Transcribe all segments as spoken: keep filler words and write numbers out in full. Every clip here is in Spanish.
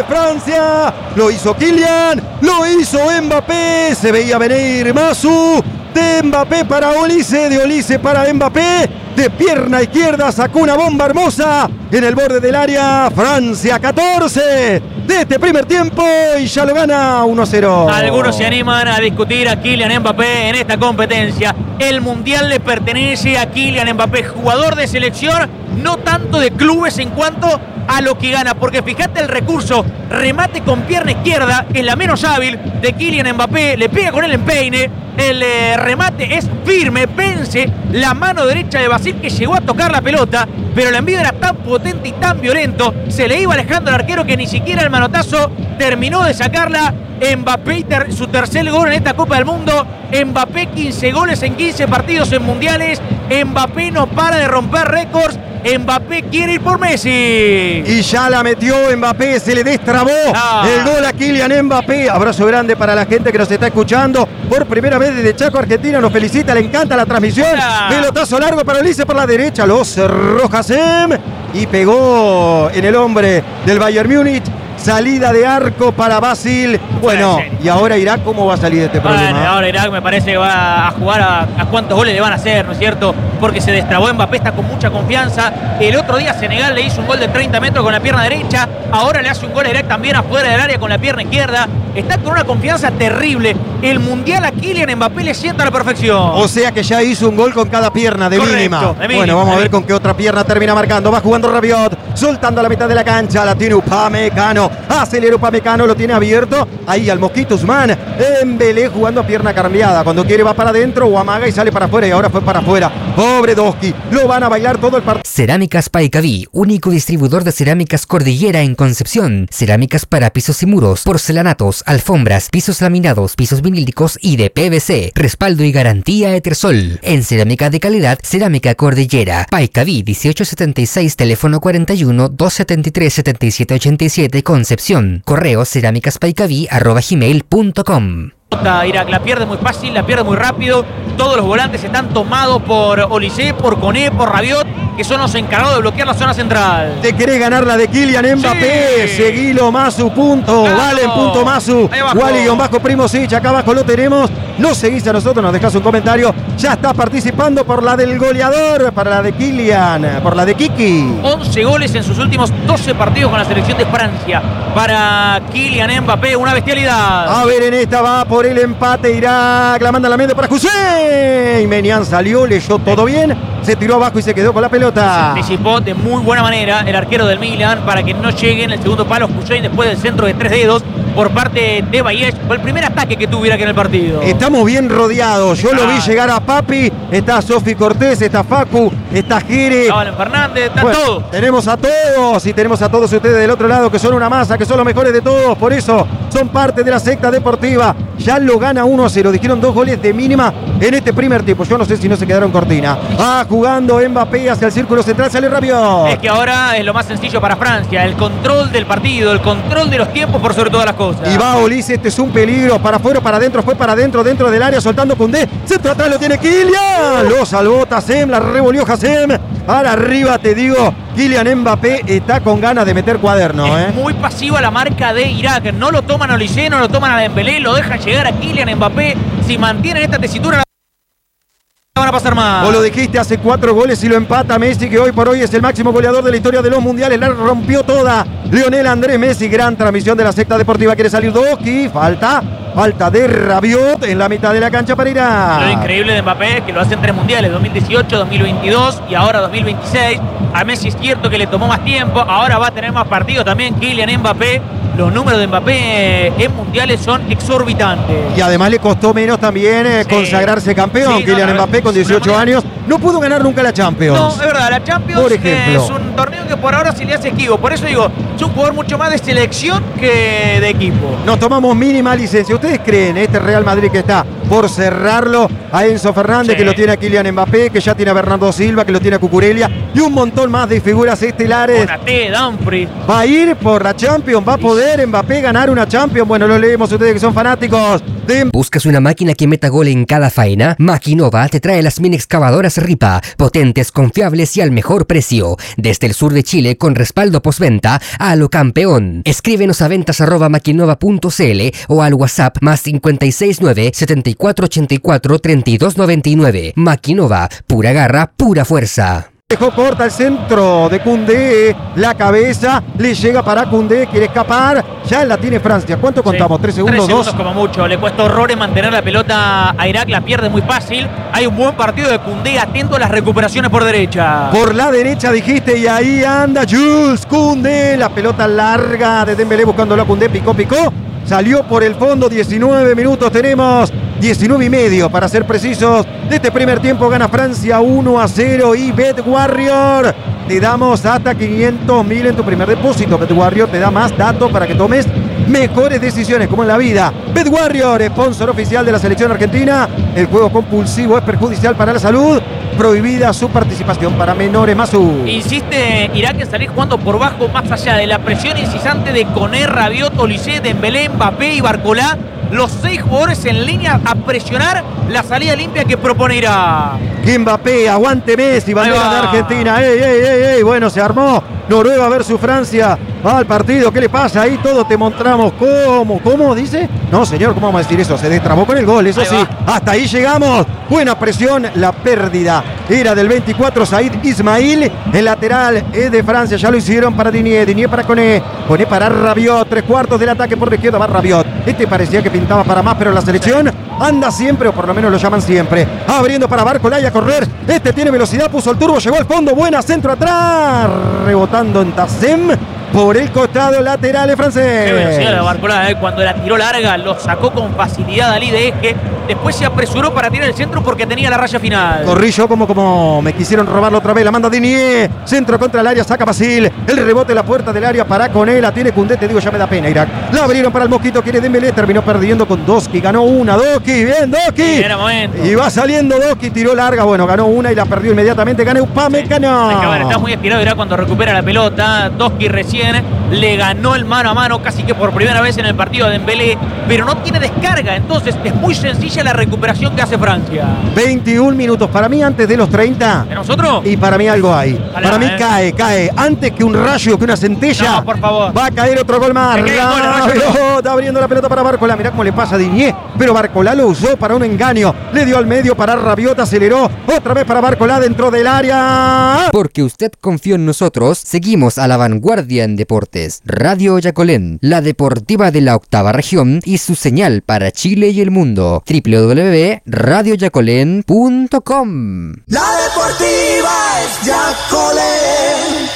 Francia. Lo hizo Kylian, lo hizo Mbappé. Se veía venir Masu. De Mbappé para Olise, de Olise para Mbappé. De pierna izquierda sacó una bomba hermosa en el borde del área. Francia catorce de este primer tiempo y ya lo gana uno a cero. Algunos se animan a discutir a Kylian Mbappé en esta competencia. El mundial le pertenece a Kylian Mbappé, jugador de selección, no tanto de clubes en cuanto a lo que gana, porque fíjate el recurso, remate con pierna izquierda, es la menos hábil de Kylian Mbappé, le pega con el empeine, el eh, remate es firme, vence la mano derecha de Basil que llegó a tocar la pelota, pero el envío era tan potente y tan violento, se le iba alejando al arquero que ni siquiera el manotazo terminó de sacarla. Mbappé, ter, su tercer gol en esta Copa del Mundo. Mbappé, quince goles en quince partidos en mundiales. Mbappé no para de romper récords. Mbappé quiere ir por Messi. Y ya la metió Mbappé, se le destrabó ah. el gol a Kylian Mbappé. Abrazo grande para la gente que nos está escuchando. Por primera vez desde Chaco, Argentina, nos felicita, le encanta la transmisión. Hola. Pelotazo largo para Olise por la derecha, lo cerró Hassem y pegó en el hombre del Bayern Múnich. Salida de arco para Basil. Bueno, y ahora Irak, ¿cómo va a salir de este bueno, problema? Ahora Irak me parece que va a jugar a, a cuántos goles le van a hacer, ¿no es cierto? Porque se destrabó Mbappé, está con mucha confianza. El otro día Senegal le hizo un gol de treinta metros con la pierna derecha. Ahora le hace un gol a Irak también afuera del área con la pierna izquierda. Está con una confianza terrible. El mundial a Kylian Mbappé le sienta a la perfección. O sea que ya hizo un gol con cada pierna, de, Correcto, mínima. de mínima. Bueno, vamos a ver con qué otra pierna termina marcando. Va jugando Rabiot, soltando a la mitad de la cancha. La tiene Upamecano. Acelera Upamecano, lo tiene abierto. Ahí al Mosquito Usman. Embelé jugando a pierna cambiada. Cuando quiere va para adentro o amaga y sale para afuera. Y ahora fue para afuera. Pobre Doski. Lo van a bailar todo el partido. Cerámicas Paicaví, único distribuidor de cerámicas Cordillera en Concepción. Cerámicas para pisos y muros, porcelanatos, alfombras, pisos laminados, pisos vinílicos y de P V C. Respaldo y garantía Etersol. En cerámica de calidad, Cerámica Cordillera. Paicaví dieciocho setenta y seis, teléfono cuarenta y uno, doscientos setenta y tres, setenta y siete ochenta y siete, Concepción. Correo cerámicaspaicaví arroba gmail punto com. Irak la pierde muy fácil, la pierde muy rápido. Todos los volantes están tomados por Olise, por Koné, por Rabiot, que son los encargados de bloquear la zona central. ¿Te querés ganar la de Kylian Mbappé? Sí. Seguilo, Masu, punto. Claro. Valen, punto, Masu. Wally-Bajo Primosic, acá abajo lo tenemos. No seguís a nosotros, nos dejás un comentario. Ya estás participando por la del goleador, para la de Kylian, por la de Kiki. once goles en sus últimos doce partidos con la selección de Francia. Para Kylian Mbappé, una bestialidad. A ver, en esta va por el empate Irak. La manda a la mente para Hussein. Menian salió, leyó todo bien. Se tiró abajo y se quedó con la pelota. Se anticipó de muy buena manera el arquero del Milan para que no llegue en el segundo palo Hussein después del centro de tres dedos por parte de Bayesh. Fue el primer ataque que tuviera que en el partido. Estamos bien rodeados. Yo ah. lo vi llegar a Papi. Está Sofi Cortés, está Facu, está Jere. Está Valen Fernández, está bueno, todos. Tenemos a todos y tenemos a todos ustedes del otro lado que son una masa, que son los mejores de todos. Por eso son parte de la secta deportiva. Ya lo gana uno a cero. Dijeron dos goles de mínima en este primer tiempo. Yo no sé si no se quedaron cortina. Va jugando Mbappé hacia el círculo central. Sale Rabiot. Es que ahora es lo más sencillo para Francia. El control del partido, el control de los tiempos por sobre todas las cosas. Y va Olise, este es un peligro. Para afuera, para adentro, fue para adentro, dentro del área, soltando Koundé. Centro atrás lo tiene Kylian. Lo salvó Tassem, la revolvió Hassem. Para arriba te digo, Kylian Mbappé está con ganas de meter cuaderno. Es ¿eh? muy pasiva la marca de Irak. No lo toman a Olise, no lo toman a Dembélé, lo dejan llegar a Kylian Mbappé. Si mantienen esta tesitura, van a pasar más. Vos lo dijiste, hace cuatro goles y lo empata Messi, que hoy por hoy es el máximo goleador de la historia de los mundiales. La rompió toda Lionel Andrés Messi. Gran transmisión de la secta deportiva. Quiere salir Doski. Falta. Falta de Rabiot en la mitad de la cancha para Irak. Lo increíble de Mbappé es que lo hace en tres mundiales, dos mil dieciocho, dos mil veintidós y ahora dos mil veintiséis. A Messi es cierto que le tomó más tiempo, ahora va a tener más partidos también Kylian Mbappé. Los números de Mbappé en mundiales son exorbitantes. Y además le costó menos también eh, sí. consagrarse campeón. Sí, Kylian no, Mbappé con dieciocho años no pudo ganar nunca la Champions. No, es verdad, la Champions por ejemplo. es un torneo que por ahora se le hace esquivo. Por eso digo, es un jugador mucho más de selección que de equipo. Nos tomamos mínima licencia. ¿Ustedes creen este Real Madrid que está por cerrarlo a Enzo Fernández, sí. que lo tiene a Kylian Mbappé, que ya tiene a Bernardo Silva, que lo tiene a Cucurella y un montón más de figuras estelares? Konaté, Dumfries. ¿Va a ir por la Champions? ¿Va a poder? ver Mbappé ganar una Champions? Bueno, lo leemos ustedes que son fanáticos de... ¿Buscas una máquina que meta gol en cada faena? Maquinova te trae las mini excavadoras Ripa, potentes, confiables y al mejor precio. Desde el sur de Chile con respaldo postventa a lo campeón. Escríbenos a ventas arroba maquinova punto cl o al WhatsApp más cinco seis nueve, siete cuatro ocho cuatro, tres dos nueve nueve. Maquinova, pura garra, pura fuerza. Dejó corta el centro de Koundé, la cabeza le llega para Koundé, quiere escapar, ya la tiene Francia. ¿Cuánto contamos? Sí, ¿Tres segundos? Tres segundos dos. como mucho, le cuesta horrores mantener la pelota a Irak, la pierde muy fácil. Hay un buen partido de Koundé, atento a las recuperaciones por derecha. Por la derecha dijiste y ahí anda Jules Koundé, la pelota larga de Dembélé buscándolo a Koundé, picó, picó. Salió por el fondo, diecinueve minutos tenemos, diecinueve y medio para ser precisos. De este primer tiempo gana Francia uno a cero y Bet Warrior. Te damos hasta quinientos mil en tu primer depósito. Bet Warrior te da más datos para que tomes mejores decisiones como en la vida. Bet Warrior, sponsor oficial de la selección argentina. El juego compulsivo es perjudicial para la salud. Prohibida su participación para menores. Masú. Insiste Irak en salir jugando por bajo, más allá de la presión incesante de Koné, Rabiot, Olise, Dembélé, Mbappé y Barcolá. Los seis jugadores en línea a presionar la salida limpia que propone Irak. Que Mbappé, aguante Messi, bandera de Argentina. ¡Ey, ey, ey, ey! Bueno, se armó Noruega versus Francia. Va al partido, ¿qué le pasa? Ahí todos te mostramos cómo. ¿Cómo dice? No, señor, ¿cómo vamos a decir eso? Se destrabó con el gol, eso Ahí sí. va. Hasta ahí llegamos. Buena presión, la pérdida era del veinticuatro, Said Ismail. El lateral es de Francia, ya lo hicieron para Dinier. Dinier para Koné. Koné para Rabiot. Tres cuartos del ataque por la izquierda va Rabiot. Este parecía que pintaba para más, pero la selección anda siempre, o por lo menos lo llaman siempre. Abriendo para Barcolá y a correr. Este tiene velocidad, puso el turbo, llegó al fondo. Buena, centro atrás. Rebotando en Tassem. Por el costado lateral francés. Qué velocidad de Barcolá, eh. Cuando la tiró larga, lo sacó con facilidad Ali de eje. Después se apresuró para tirar el centro porque tenía la raya final. Corrí yo como, como me quisieron robarlo otra vez. La manda Dinier. Centro contra el área, saca Basil. El rebote, la puerta del área para Koné. La tiene Koundé, te digo, ya me da pena Irak. La abrieron para el Mosquito, quiere Dembélé. Terminó perdiendo con Doski. Ganó una, Doski. Bien, Doski. Sí, era momento. Y va saliendo Doski, tiró larga. Bueno, ganó una y la perdió inmediatamente. Gana Upamecano. Hay que ver, está muy inspirado Irak cuando recupera la pelota. Doski recién le ganó el mano a mano casi que por primera vez en el partido de Dembélé, pero no tiene descarga, entonces es muy sencilla la recuperación que hace Francia. veintiún minutos para mí antes de los treinta. ¿De nosotros? Y para mí algo hay. Ojalá, para mí eh. cae, cae. Antes que un rayo, que una centella. No, por favor. Va a caer otro gol más. Que caiga el gol, el rayo. Rabiot, está abriendo la pelota para Barcolá. Mirá cómo le pasa a Dinier. Pero Barcolá lo usó para un engaño. Le dio al medio para Rabiot, aceleró. Otra vez para Barcolá dentro del área. Porque usted confió en nosotros, seguimos a la vanguardia en deportes. Radio Yacolén, la deportiva de la octava región y su señal para Chile y el mundo. doble u doble u doble u punto radio yacolén punto com. La deportiva es Yacolén.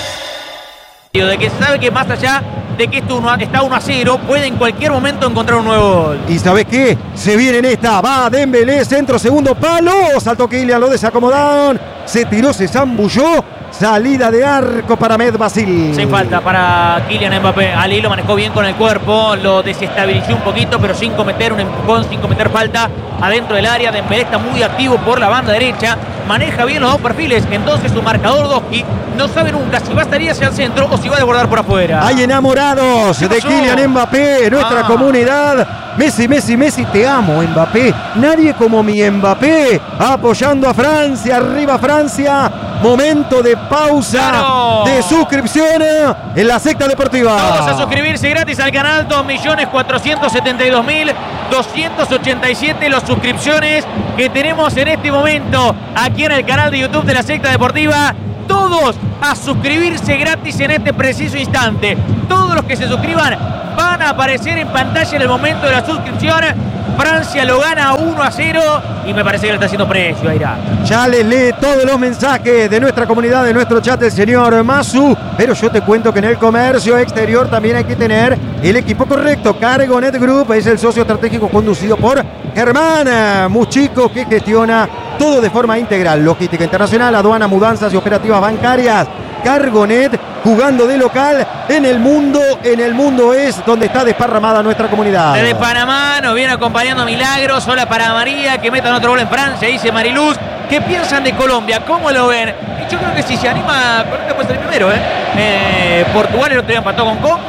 De que sabe que más allá de que esto uno- está uno a cero, puede en cualquier momento encontrar un nuevo gol. ¿Y sabes qué? Se viene en esta. Va Dembélé, centro, segundo palo. Saltó Kylian, lo desacomodaron. Se tiró, se zambulló. Salida de arco para Med Basil. Sin falta para Kylian Mbappé. Ali lo manejó bien con el cuerpo, lo desestabilizó un poquito, pero sin cometer un empujón, sin cometer falta adentro del área. Dembélé está muy activo por la banda derecha, maneja bien los dos perfiles, entonces su marcador Doski no sabe nunca si va a salir hacia el centro o si va a desbordar por afuera. Hay enamorados ¿Qué de pasó? Kylian Mbappé, nuestra Ah. comunidad. Messi, Messi, Messi, te amo, Mbappé. Nadie como mi Mbappé. Apoyando a Francia, arriba Francia. Momento de pausa, Claro. de suscripción en la secta deportiva. Todos a suscribirse gratis al canal, dos millones cuatrocientos setenta y dos mil doscientos ochenta y siete los suscripciones que tenemos en este momento aquí en el canal de YouTube de la secta deportiva. Todos a suscribirse gratis en este preciso instante. Todos los que se suscriban van a aparecer en pantalla en el momento de la suscripción. Francia lo gana uno a cero y me parece que le está haciendo precio a Irak. Ya le lee todos los mensajes de nuestra comunidad, de nuestro chat, el señor Masu. Pero yo te cuento que en el comercio exterior también hay que tener el equipo correcto. Cargonet Group es el socio estratégico conducido por Germán Muchico, que gestiona todo de forma integral. Logística internacional, aduana, mudanzas y operativas bancarias. Cargonet, jugando de local en el mundo. En el mundo es donde está desparramada nuestra comunidad. Desde Panamá nos viene acompañando Milagros. Hola para María, que metan otro gol en Francia, dice Mariluz. ¿Qué piensan de Colombia? ¿Cómo lo ven? Y yo creo que si se anima, Colombia puede salir primero, ¿eh? Eh, Portugal el otro día empató con Congo.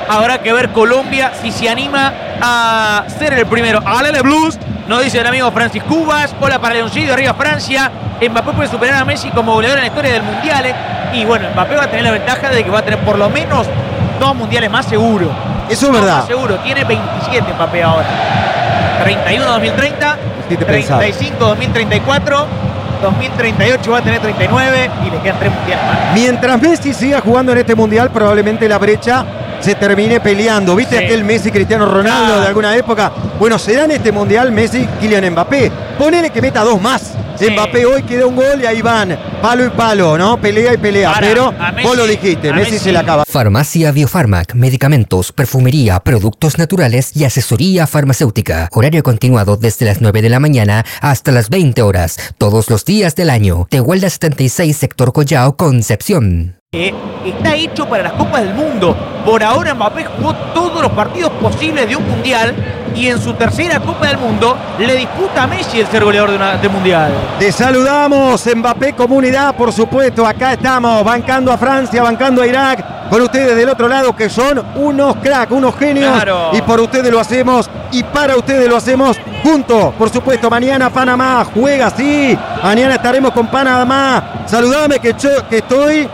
Habrá que ver Colombia si se anima a ser el primero. Alele Blues, nos dice el amigo Francis Cubas. Hola para Leoncillo, arriba Francia. Mbappé puede superar a Messi como goleador en la historia del Mundial. ¿eh? Y bueno, Mbappé va a tener la ventaja de que va a tener por lo menos dos mundiales más seguro. Eso es verdad. Más seguro, tiene veintisiete Mbappé ahora. treinta y uno dos mil treinta, treinta y cinco dos mil treinta y cuatro, dos mil treinta y ocho va a tener treinta y nueve y le quedan tres mundiales más. Mientras Messi siga jugando en este mundial, probablemente la brecha se termine peleando. ¿Viste sí. aquel Messi Cristiano Ronaldo claro. de alguna época? Bueno, será en este mundial Messi Kylian Mbappé. Ponele que meta dos más. Sí. Mbappé hoy queda un gol y ahí van, palo y palo, ¿no? Pelea y pelea, Para, pero Messi, vos lo dijiste, Messi, Messi se la acaba. Farmacia Biofarmac, medicamentos, perfumería, productos naturales y asesoría farmacéutica. Horario continuado desde las nueve de la mañana hasta las veinte horas, todos los días del año. Tehuelda setenta y seis, sector Collao, Concepción. Eh, está hecho para las Copas del Mundo. Por ahora Mbappé jugó todos los partidos posibles de un mundial y en su tercera Copa del Mundo le disputa a Messi el ser goleador de, una, de mundial. Te saludamos, Mbappé Comunidad, por supuesto. Acá estamos, bancando a Francia, bancando a Irak, con ustedes del otro lado que son unos crack, unos genios. Claro. Y por ustedes lo hacemos y para ustedes lo hacemos juntos. Por supuesto, mañana Panamá juega, sí. Mañana estaremos con Panamá. Saludame que, yo, que estoy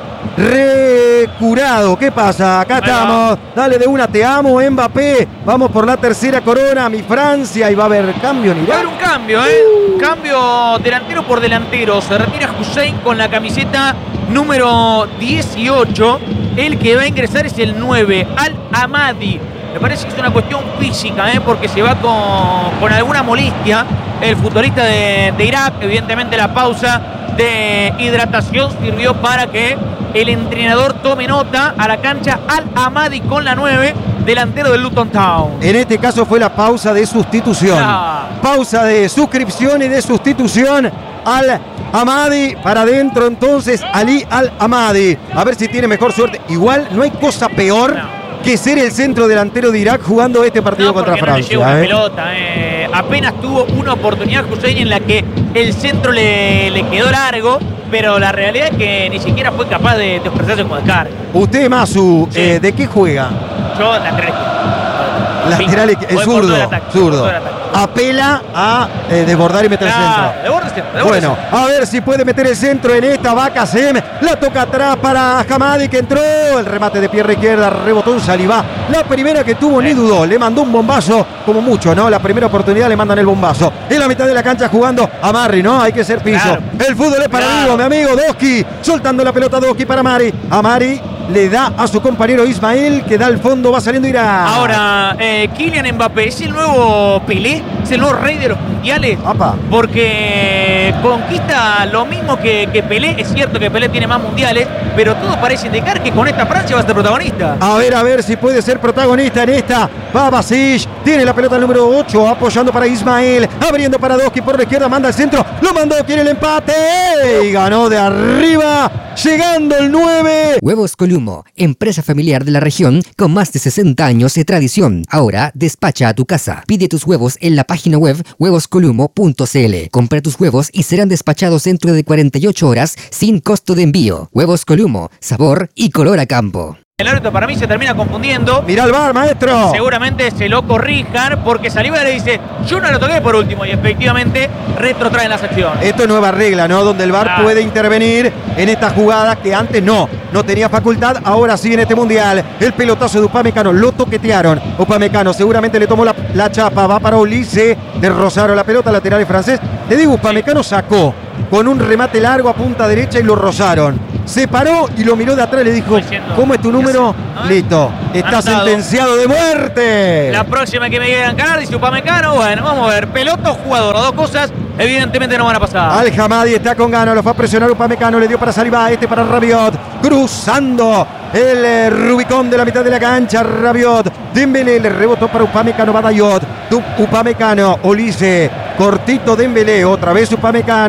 recurado. ¿Qué pasa? Acá bueno. estamos. Dale de una, te amo, Mbappé. Vamos por la tercera corona, mi Francia. Y va a haber cambio en Irak. Va a haber un cambio, ¿eh? Uh. Cambio delantero por delantero. Se retira Hussein con la camiseta número dieciocho. El que va a ingresar es el nueve, Al-Amadi. Me parece que es una cuestión física, ¿eh? Porque se va con, con alguna molestia el futbolista de, de Irak. Evidentemente la pausa de hidratación sirvió para que el entrenador tome nota. A la cancha Al-Amadi con la nueve, delantero del Luton Town. En este caso fue la pausa de sustitución. Ah. Pausa de suscripción y de sustitución. Al-Amadi para adentro entonces, Ali Al-Amadi. A ver si tiene mejor suerte. Igual no hay cosa peor no. que ser el centro delantero de Irak jugando este partido no, contra Francia. No le una ¿eh? pelota, eh. Apenas tuvo una oportunidad Hussein en la que el centro le, le quedó largo, pero la realidad es que ni siquiera fue capaz de, de expresarse como descarga. Usted, Masu, sí. eh, ¿de qué juega? Yo, lateral izquierdo. Lateral izquierdo, es zurdo, zurdo. Apela a eh, desbordar y meter el ah, centro. De borde centro, de bueno, centro. A ver si puede meter el centro en esta vaca Sem. La toca atrás para Hamadi que entró. El remate de pierna izquierda, rebotó un Salivá. La primera que tuvo, sí. ni dudó. Le mandó un bombazo, como mucho, ¿no? La primera oportunidad le mandan el bombazo. En la mitad de la cancha jugando a Marri, ¿no? Hay que ser piso. Claro. El fútbol es para claro. vivo, mi amigo Doski. Soltando la pelota Doski para Mari. A Mari le da a su compañero Ismael, que da al fondo, va saliendo Irak. Ahora, eh, Kylian Mbappé es el nuevo Pelé, es el nuevo rey de los mundiales. Apa. Porque conquista lo mismo que, que Pelé. Es cierto que Pelé tiene más mundiales, pero todo parece indicar que con esta Francia va a ser protagonista. A ver, a ver si puede ser protagonista en esta. Va Basic, tiene la pelota el número ocho, apoyando para Ismael, abriendo para Doski por la izquierda, manda el centro, lo mandó, quiere el empate y ganó de arriba, llegando el nueve. Huevos Columo, empresa familiar de la región con más de sesenta años de tradición. Ahora despacha a tu casa. Pide tus huevos en la página web huevos columo punto c l. Compra tus huevos y serán despachados dentro de cuarenta y ocho horas sin costo de envío. Huevos Columo, sabor y color a campo. El árbitro para mí se termina confundiendo. Mirá el V A R, maestro. Seguramente se lo corrijan porque Saliba le dice, yo no lo toqué por último, y efectivamente retrotraen las acciones. Esto es nueva regla, ¿no? Donde el V A R ah. puede intervenir en estas jugadas que antes no, no tenía facultad, ahora sí en este mundial. El pelotazo de Upamecano, lo toquetearon. Upamecano seguramente le tomó la, la chapa, va para Ulises, le rozaron la pelota, lateral francés. Te digo, Upamecano sacó con un remate largo a punta derecha y lo rozaron. Se paró y lo miró de atrás y le dijo, ¿cómo es tu número? ¿No? Listo, está sentenciado de muerte. La próxima que me quieran ganar, dice Upamecano, bueno, vamos a ver, pelota o jugador, las dos cosas evidentemente no van a pasar. Al-Hamadi está con ganas, lo fue a presionar Upamecano, le dio para Saliba, este para Rabiot, cruzando el eh, Rubicón de la mitad de la cancha, Rabiot, Dembélé le rebotó para Upamecano, Badayot, Upamecano, Olise, cortito Dembélé, otra vez Upamecano,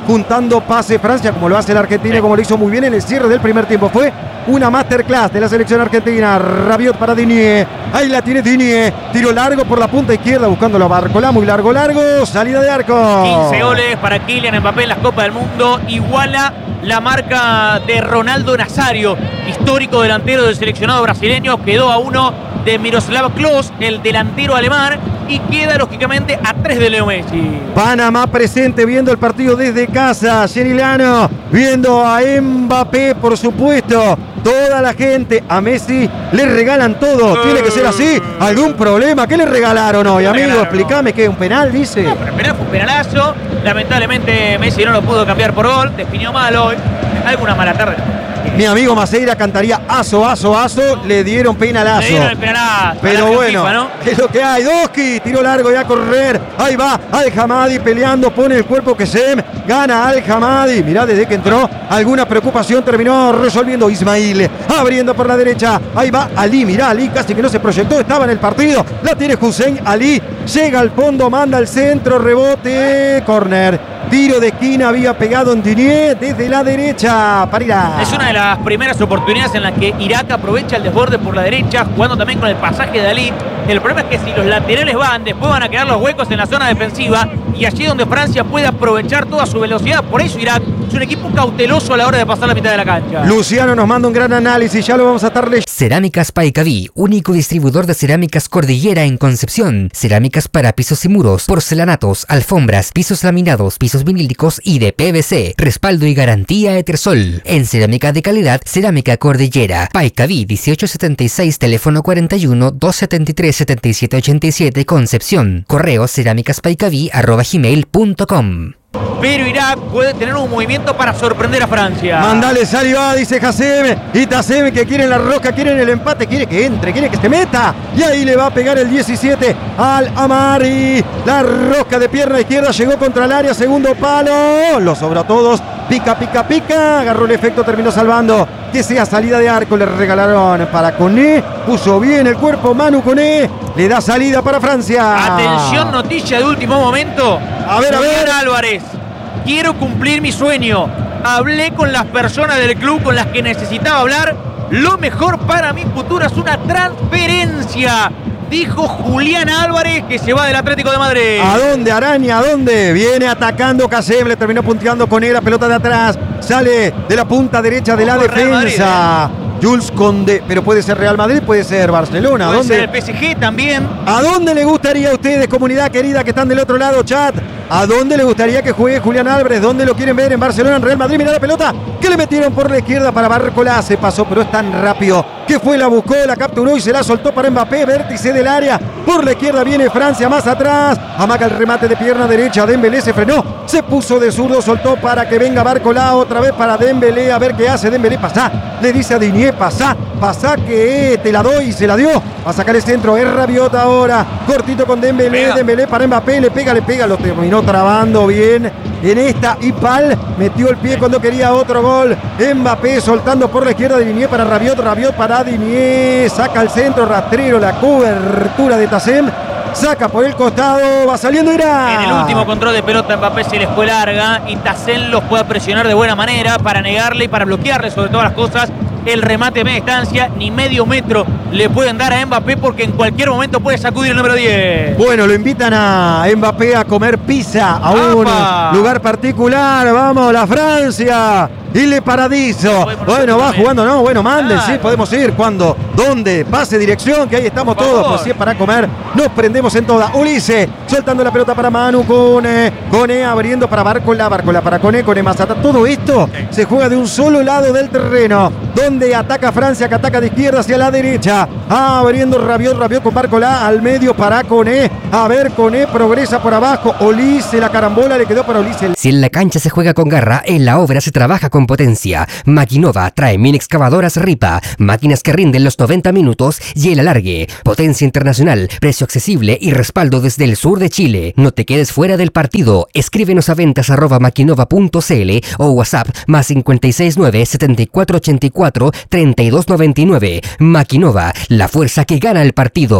juntando pase Francia, como lo hace la Argentina, como lo hizo muy bien en el cierre del primer tiempo. Fue una masterclass de la selección argentina. Rabiot para Digne. Ahí la tiene Digne. Tiro largo por la punta izquierda, buscándolo a Barcola. Muy largo, largo. Salida de arco. quince goles para Kylian Mbappé en las Copas del Mundo. Iguala la marca de Ronaldo Nazario, histórico delantero del seleccionado brasileño. Quedó a uno de Miroslav Klose, el delantero alemán, y queda lógicamente a tres de Leo Messi. Panamá presente viendo el partido desde casa. Jenny Lano viendo a Mbappé, por supuesto. Toda la gente a Messi le regalan todo. Tiene que ser así. ¿Algún problema? ¿Qué le regalaron hoy, amigo? Explícame que es un penal, dice. No, pero el penal fue un penalazo. Lamentablemente Messi no lo pudo cambiar por gol. Definió mal hoy. Alguna mala tarde. Mi amigo Maceira cantaría aso, aso, aso. Le dieron penalazo. Le dieron el penalazo. Pero bueno, FIFA, ¿no? Es lo que hay. Doski, tiro largo y a correr. Ahí va Al-Hamadi peleando. Pone el cuerpo que se gana Al-Hamadi. Mirá, desde que entró, alguna preocupación terminó resolviendo Ismail. Abriendo por la derecha. Ahí va Ali. Mirá, Ali casi que no se proyectó. Estaba en el partido. La tiene Hussein Ali. Llega al fondo, manda al centro. Rebote. Corner. Tiro de esquina, había pegado en Digne desde la derecha para Irak. Es una de las primeras oportunidades en las que Irak aprovecha el desborde por la derecha, jugando también con el pasaje de Ali. El problema es que si los laterales van, después van a quedar los huecos en la zona defensiva, y allí es donde Francia puede aprovechar toda su velocidad. Por eso Irak es un equipo cauteloso a la hora de pasar la mitad de la cancha. Luciano nos manda un gran análisis, ya lo vamos a estar leyendo. Cerámicas Paicaví, único distribuidor de cerámicas Cordillera en Concepción. Cerámicas para pisos y muros, porcelanatos, alfombras, pisos laminados, pisos vinílicos y de P V C. Respaldo y garantía Etersol. En cerámica de calidad, Cerámica Cordillera. Paicaví dieciocho setenta y seis, teléfono cuarenta y uno, doscientos setenta y tres, setenta y siete ochenta y siete, Concepción. Correo cerámicaspaicaví arroba gmail punto com. Pero Irak puede tener un movimiento para sorprender a Francia. Mandale Saliba, dice Hasem. Y Tasem, que quieren la rosca, quieren el empate, quiere que entre, quiere que se meta. Y ahí le va a pegar el diecisiete al Amari. La rosca de pierna izquierda llegó contra el área, segundo palo. Lo sobró a todos. Pica, pica, pica. Agarró el efecto, terminó salvando. Que sea salida de arco, le regalaron para Koné. Puso bien el cuerpo Manu Koné. Le da salida para Francia. Atención, noticia de último momento. A ver, a ver. Julián Álvarez. Quiero cumplir mi sueño. Hablé con las personas del club con las que necesitaba hablar. Lo mejor para mi futuro es una transferencia, dijo Julián Álvarez, que se va del Atlético de Madrid. ¿A dónde, Araña? ¿A dónde? Viene atacando Kasem, le terminó punteando con él, la pelota de atrás. Sale de la punta derecha de la defensa. Jules Condé, pero puede ser Real Madrid, puede ser Barcelona. Puede ¿Dónde? ser el P S G también. ¿A dónde le gustaría a ustedes, comunidad querida que están del otro lado, chat? ¿A dónde le gustaría que juegue Julián Álvarez? ¿Dónde lo quieren ver? ¿En Barcelona, en Real Madrid? Mirá la pelota que le metieron por la izquierda para Barcola. Se pasó, pero es tan rápido que fue, la buscó, la capturó y se la soltó para Mbappé. Vértice del área. Por la izquierda viene Francia, más atrás. Amaga el remate de pierna derecha. Dembélé se frenó. Se puso de zurdo, soltó para que venga Barcola. Otra vez para Dembélé. A ver qué hace Dembélé. Pasá. Le dice a Digne, pasá. Pasá que te la doy. Y se la dio. Va a sacar el centro. Es Rabiot ahora. Cortito con Dembélé. Pega. Dembélé para Mbappé. Le pega, le pega. Lo terminó trabando bien. En esta Ipal metió el pie cuando quería otro gol. Mbappé soltando por la izquierda de Digne para Rabiot. Rabiot para Digne. Saca al centro. Rastrero. La cobertura de Tasem. Saca por el costado. Va saliendo Irak. En el último control de pelota Mbappé se les fue larga. Y Tasem los puede presionar de buena manera para negarle y para bloquearle sobre todas las cosas el remate de media distancia. Ni medio metro le pueden dar a Mbappé, porque en cualquier momento puede sacudir el número diez. Bueno, lo invitan a Mbappé a comer pizza a un ¡Apa! lugar particular. Vamos, la Francia. Ile Paradiso. Bueno, va jugando, no, bueno, manden, claro. Sí, podemos ir. ¿Cuándo? ¿Dónde? Pase, dirección, que ahí estamos todos. Pues si es para comer, nos prendemos en toda. Ulises, soltando la pelota para Manu, Koné, Koné abriendo para Barcola, Barcola para Koné, Koné Mazata. Todo esto se juega de un solo lado del terreno, donde ataca Francia, que ataca de izquierda hacia la derecha. Abriendo Rabiot, Rabiot con Barcola al medio para Koné. A ver, Koné progresa por abajo. Ulises, la carambola le quedó para Ulises. Si en la cancha se juega con garra, en la obra se trabaja con potencia. Maquinova trae mini excavadoras Ripa, máquinas que rinden los noventa minutos y el alargue. Potencia internacional, precio accesible y respaldo desde el sur de Chile. No te quedes fuera del partido. Escríbenos a ventas arroba maquinova punto cl o WhatsApp más cincuenta y seis nueve, setenta y cuatro ochenta y cuatro, treinta y dos noventa y nueve. Maquinova, la fuerza que gana el partido.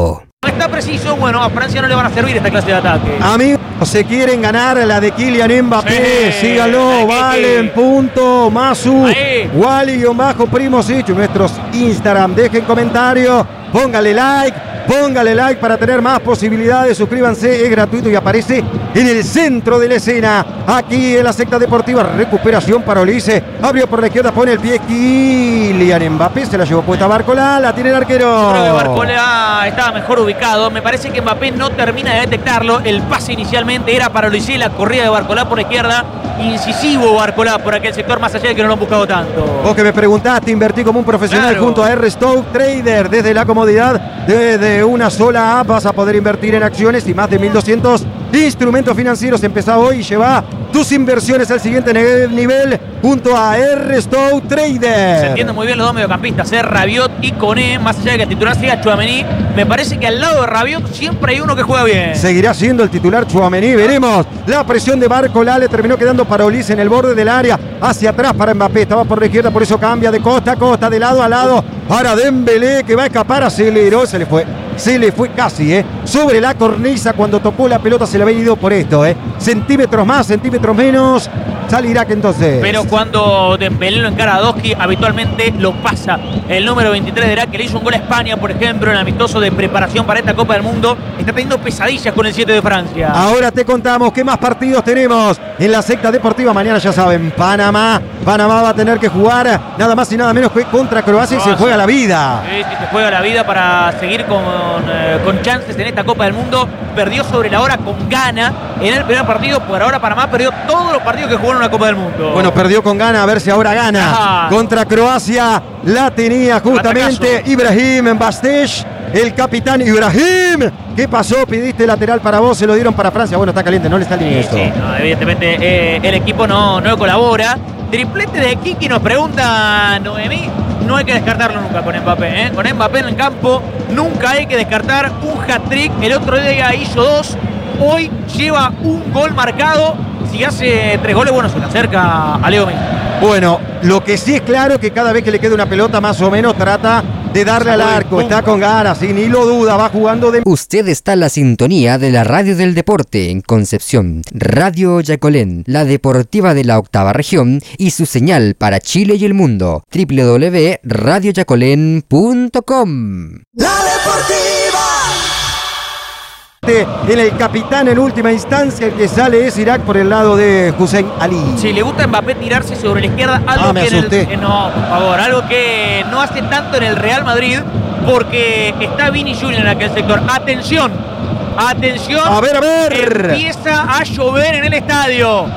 Está preciso, bueno, a Francia no le van a servir esta clase de ataque. Amigos, se quieren ganar la de Kylian Mbappé. Sí, síganlo, Valen, punto, Masu, Ahí. Wally-Bajo Primosic, nuestros Instagram. Dejen comentario, póngale like, póngale like para tener más posibilidades. Suscríbanse, es gratuito y aparece en el centro de la escena. Aquí en la secta deportiva, recuperación para Olise. Abrió por la izquierda, pone el pie Kylian Mbappé. Se la llevó puesta Barcola, la tiene el arquero. Creo que Barcola estaba mejor ubicado. Me parece que Mbappé no termina de detectarlo. El pase inicialmente era para Olise, la corrida de Barcola por la izquierda. Incisivo Barcola por aquel sector, más allá de que no lo han buscado tanto. Vos que me preguntaste, invertí como un profesional Claro. junto a R Stock Trader. Desde la comodidad, desde una sola app vas a poder invertir en acciones y más de mil doscientos instrumentos financieros. Empezá hoy y lleva tus inversiones al siguiente nivel junto a R Stock Trader. Se entienden muy bien los dos mediocampistas, ¿eh? Rabiot y Koné, más allá de que el titular sea Tchouaméni. Me parece que al lado de Rabiot siempre hay uno que juega bien. Seguirá siendo el titular Tchouaméni. Veremos. La presión de Barcola le terminó quedando para Olise en el borde del área. Hacia atrás para Mbappé. Estaba por la izquierda, por eso cambia de costa a costa, de lado a lado. Para Dembélé, que va a escapar, aceleró, se le fue. Se le fue casi, ¿eh? Sobre la cornisa cuando tocó la pelota se le había ido por esto, ¿eh? Centímetros más, centímetros menos. Salirá que entonces. Pero cuando Dembélé lo encara a Doski, habitualmente lo pasa. El número veintitrés de Irak, que le hizo un gol a España, por ejemplo, en el amistoso de preparación para esta Copa del Mundo, está teniendo pesadillas con el siete de Francia. Ahora te contamos qué más partidos tenemos en la secta deportiva. Mañana ya saben, Panamá. Panamá va a tener que jugar nada más y nada menos que contra Croacia y se juega la vida. Sí, sí, se juega la vida para seguir con, eh, con chances en esta Copa del Mundo. Perdió sobre la hora con Ghana en el primer partido. Por ahora Panamá perdió todos los partidos que jugó en una Copa del Mundo. Bueno, perdió con Ghana, a ver si ahora gana. Ajá. Contra Croacia la tenía justamente Atacazo. Ibrahim Bastej, el capitán Ibrahim. ¿Qué pasó? Pidiste lateral para vos, se lo dieron para Francia. Bueno, está caliente, no le está Sí, ni eso. sí, no, evidentemente eh, el equipo no, no colabora. Triplete de Kiki, nos pregunta Noemí. No hay que descartarlo nunca con Mbappé, ¿eh? Con Mbappé en el campo nunca hay que descartar un hat-trick. El otro día hizo dos, hoy lleva un gol marcado. Si hace tres goles, bueno, se le acerca a Leo Messi. Bueno, lo que sí es claro que cada vez que le queda una pelota más o menos trata de darle al arco. Está con ganas, y ni lo duda, va jugando de... Usted está en la sintonía de la radio del deporte en Concepción, Radio Yacolén, la deportiva de la octava región y su señal para Chile y el mundo, doble u doble u doble u punto radio yacolén punto com. La Deportiva. En el capitán en última instancia, el que sale es Irak por el lado de Hussein Ali. Si le gusta a Mbappé tirarse sobre la izquierda, algo Ah, me que en el, asusté. eh, no, por favor, algo que no hace tanto en el Real Madrid, porque está Vini Junior en aquel sector. Atención, atención. A ver, a ver. Empieza a llover en el estadio.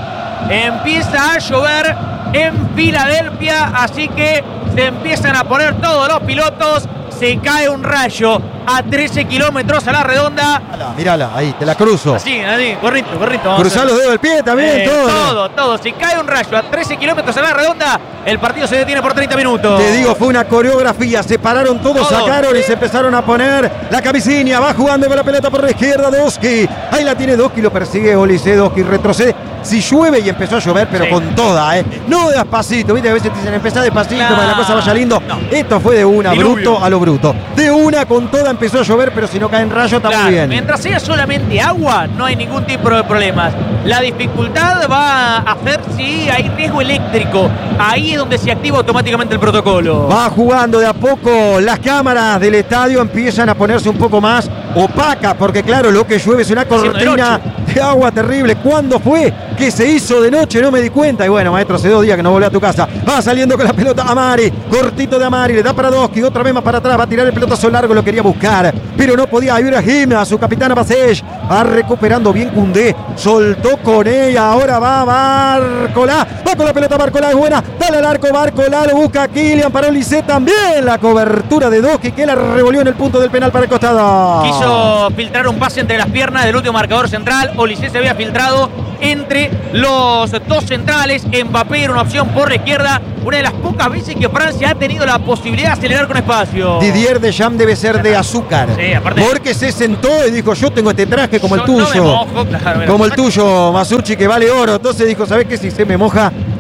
Empieza a llover en Filadelfia, así que se empiezan a poner todos los pilotos. Se cae un rayo a trece kilómetros a la redonda. Mírala, mírala, ahí, te la cruzo. Así, así, gorrito, gorrito. vamos a Cruzá ver. los dedos del pie también, Eh, todo. todo, todo. Si cae un rayo a trece kilómetros a la redonda, el partido se detiene por treinta minutos. Te digo, fue una coreografía. Se pararon todos, Todo. sacaron y se empezaron a poner la camisinha. Va jugando con la pelota por la izquierda Doski. Ahí la tiene Doski, lo persigue Olise. Doski retrocede. Si llueve y empezó a llover, pero Sí. con toda, ¿eh? No despacito, ¿viste? A veces te dicen empezá despacito Claro. para que la cosa vaya lindo. No. Esto fue de una, Diluvio. bruto a lo bruto. De una con toda empezó a llover, pero si no cae en rayo está Claro, muy bien. mientras sea solamente agua, no hay ningún tipo de problemas. La dificultad va a hacer si hay riesgo eléctrico. Ahí es donde se activa automáticamente el protocolo. Va jugando de a poco. Las cámaras del estadio empiezan a ponerse un poco más opacas, porque claro, lo que llueve es una Haciendo de cortina de agua terrible. ¿Cuándo fue que se hizo de noche? No me di cuenta. Y bueno, maestro, hace dos días que no volví a tu casa. Va saliendo con la pelota Amari. Cortito de Amari. Le da para Doski. Otra vez más para atrás. Va a tirar el pelotazo largo. Lo quería buscar, pero no podía. Ibrahim, a su capitana Basej. Va recuperando bien Koundé. Soltó con ella. Ahora va Barcola. Va con la pelota Barcola. Es buena. Dale al arco Barcola. Lo busca Kylian para Olise también. La cobertura de Doski que la revolvió en el punto del penal para el costado. Quiso filtrar un pase entre las piernas del último marcador central. Olise se había filtrado entre los dos centrales. Mbappé era una opción por la izquierda. Una de las pocas veces que Francia ha tenido la posibilidad de acelerar con espacio. Didier Deschamps debe ser de azúcar. Sí, aparte- Porque se sentó y dijo, yo tengo este traje como el Yo no tuyo. me mojo, claro, mira. Como el tuyo, Masucci, que vale oro. Entonces dijo, ¿sabes qué? Si se me moja,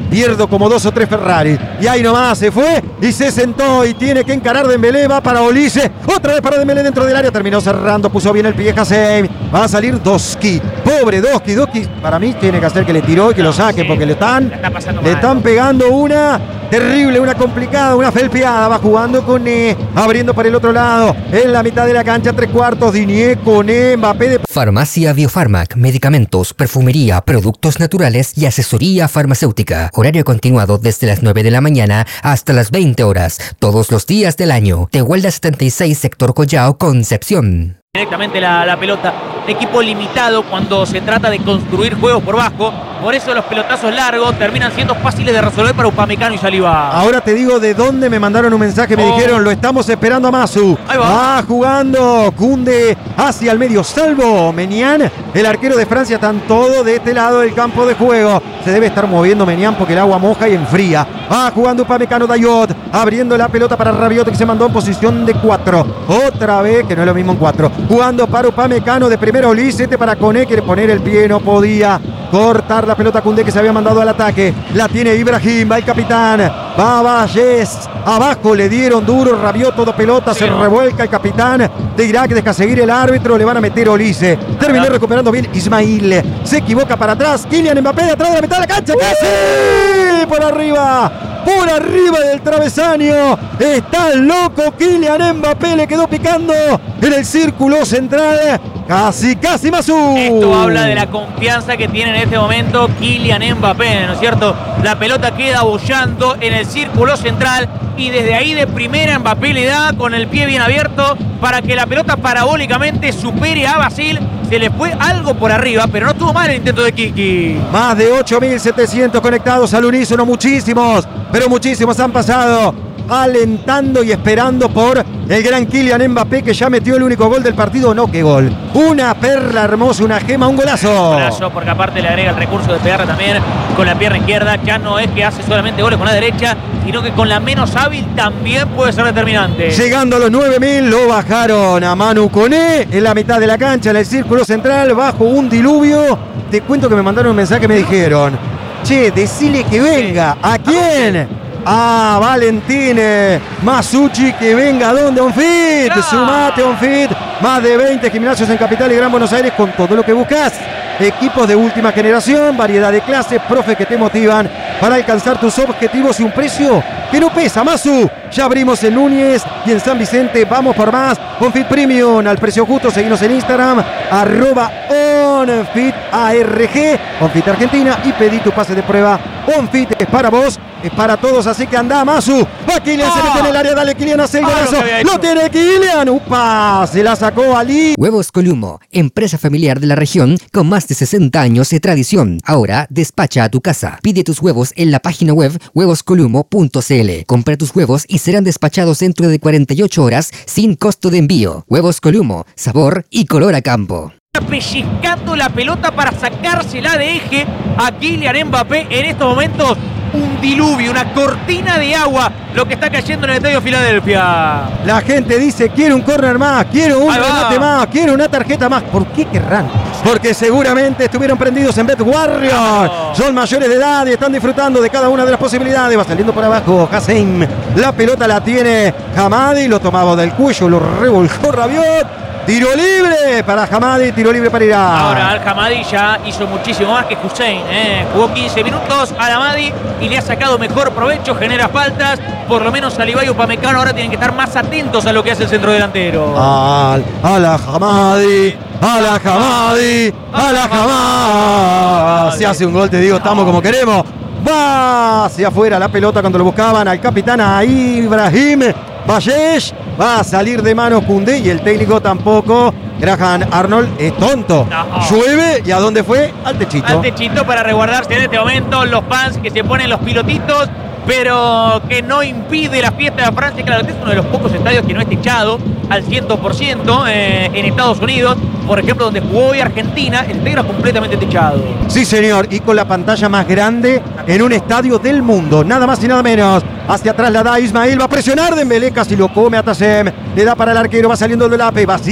pierdo como dos o tres Ferrari. Y ahí nomás se fue y se sentó y tiene que encarar Dembélé, va para Olise, otra vez para Dembélé dentro del área, terminó cerrando, puso bien el pie Haseim, va a salir Doski, pobre Doski, Doski para mí tiene que hacer que le tiró y que no, lo saque, sí, porque le están, le están pegando una terrible, una complicada, una felpeada, va jugando con E, abriendo para el otro lado, en la mitad de la cancha, tres cuartos, Digne con E, Mbappé de... Farmacia Biofarmac, medicamentos, perfumería, productos naturales y asesoría farmacéutica. Horario continuado desde las nueve de la mañana hasta las veinte horas, todos los días del año. Tehuelda setenta y seis, sector Collao, Concepción. Directamente la, la pelota, equipo limitado cuando se trata de construir juegos por bajo, por eso los pelotazos largos terminan siendo fáciles de resolver para Upamecano y Saliba. Ahora te digo de dónde me mandaron un mensaje, me oh. dijeron, lo estamos esperando a Masu. Ahí va. Va jugando Koundé hacia el medio, salvo Menian, el arquero de Francia, están todos de este lado del campo de juego. Se debe estar moviendo Menian porque el agua moja y enfría. Va jugando Upamecano, Dayot, abriendo la pelota para Rabiot que se mandó en posición de cuatro. Otra vez, que no es lo mismo en cuatro. Jugando para Upamecano, de primero Olise, este para Koné, quiere poner el pie, no podía cortar la pelota Koundé que se había mandado al ataque. La tiene Ibrahim, va el capitán, va Valles, abajo le dieron duro, Rabiot, todo pelota, sí, se no. revuelca el capitán de Irak, deja seguir el árbitro, le van a meter Olise. Terminó ah. recuperando bien Ismail, se equivoca para atrás, Kylian Mbappé de atrás de la mitad de la cancha, casi por arriba. Por arriba del travesaño, está loco Kylian Mbappé, le quedó picando en el círculo central, casi, casi Masu. Esto habla de la confianza que tiene en este momento Kylian Mbappé, ¿no es cierto? La pelota queda bollando en el círculo central y desde ahí de primera Mbappé le da con el pie bien abierto para que la pelota parabólicamente supere a Basil. Se le fue algo por arriba, pero no estuvo mal el intento de Kiki. Más de ocho mil setecientos conectados al unísono, muchísimos, pero muchísimos han pasado alentando y esperando por el gran Kylian Mbappé, que ya metió el único gol del partido. No, qué gol. Una perla hermosa, una gema, un golazo. Un golazo, porque aparte le agrega el recurso de pegarla también con la pierna izquierda. Ya no es que hace solamente goles con la derecha, sino que con la menos hábil también puede ser determinante. Llegando a los nueve mil, lo bajaron a Manu Koné en la mitad de la cancha, en el círculo central, bajo un diluvio. Te cuento que me mandaron un mensaje, me dijeron, che, decile que venga. ¿A quién? Ah, Valentín Masucci, que venga. ¿A dónde? OnFit, ¡claro! Sumate OnFit, más de veinte gimnasios en Capital y Gran Buenos Aires con todo lo que buscas. Equipos de última generación, variedad de clases, profes que te motivan para alcanzar tus objetivos y un precio que no pesa. Masu, ya abrimos en Núñez y en San Vicente, vamos por más. OnFit Premium, al precio justo, seguimos en Instagram, arroba OnFitARG, OnFit Argentina, y pedí tu pase de prueba. OnFit es para vos, es para todos, así que anda Masu. Va Kylian, oh. se mete en el área, dale Kylian, hace el oh, golazo. Lo, lo tiene Kylian, upa, se la sacó Ali. Huevos Columo, empresa familiar de la región con más de sesenta años de tradición. Ahora despacha a tu casa. Pide tus huevos en la página web huevos columo punto c l. Compra tus huevos y serán despachados dentro de cuarenta y ocho horas sin costo de envío. Huevos Columo, sabor y color a campo. Pellizcando la pelota para sacársela de eje a Kylian Mbappé en estos momentos. Un diluvio, una cortina de agua, lo que está cayendo en el Estadio Filadelfia. La gente dice, quiero un córner más, quiero un remate más, quiero una tarjeta más. ¿Por qué querrán? Porque seguramente estuvieron prendidos en Bet Warrior. Oh. Son mayores de edad y están disfrutando de cada una de las posibilidades. Va saliendo por abajo Haseim. La pelota la tiene Hamadi, lo tomaba del cuello, lo revolcó Rabiot. Tiro libre para Hamadi, tiro libre para Irak. Ahora Al Hamadi ya hizo muchísimo más que Hussein, ¿eh? Jugó quince minutos Al Hamadi y le ha sacado mejor provecho, genera faltas. Por lo menos Saliba y Upamecano ahora tienen que estar más atentos a lo que hace el centro delantero. Al, Al Hamadi, Al Hamadi, Al Hamadi. Si hace un gol, te digo, estamos como queremos. Va hacia afuera la pelota cuando lo buscaban al capitán, a Ibrahim Valles. Va a salir de mano Koundé y el técnico tampoco. Graham Arnold es tonto. No. Llueve y ¿a dónde fue? Al techito. Al techito para resguardarse en este momento los fans que se ponen los pilotitos, pero que no impide la fiesta de Francia. Claro, este es uno de los pocos estadios que no es techado al cien por ciento eh, en Estados Unidos. Por ejemplo, donde jugó hoy Argentina, el estadio era completamente techado. Sí, señor, y con la pantalla más grande en un estadio del mundo. Nada más y nada menos. Hacia atrás la da Ismail, va a presionar Dembélé, casi lo come a Tassem. Le da para el arquero, va saliendo del A P. Basile